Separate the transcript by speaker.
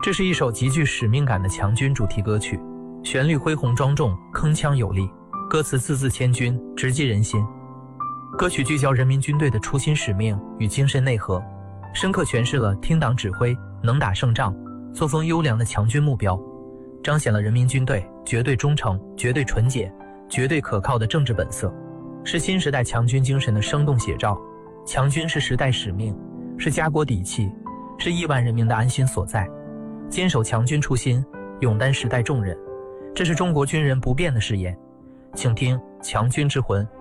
Speaker 1: 这是一首极具使命感的强军主题歌曲，旋律恢宏庄重，铿锵有力，歌词字字千钧，直击人心。歌曲聚焦人民军队的初心使命与精神内核，深刻诠释了听党指挥、能打胜仗、作风优良的强军目标，彰显了人民军队绝对忠诚、绝对纯洁、绝对可靠的政治本色，是新时代强军精神的生动写照。强军是时代使命，是家国底气，是亿万人民的安心所在。坚守强军初心，勇担时代重任，这是中国军人不变的誓言。请听《强军之魂》，